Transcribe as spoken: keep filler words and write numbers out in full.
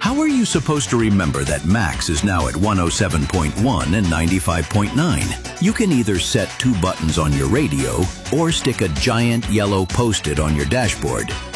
How are you supposed to remember that Max is now at one oh seven point one and ninety-five point nine? You can either set two buttons on your radio or stick a giant yellow Post-it on your dashboard.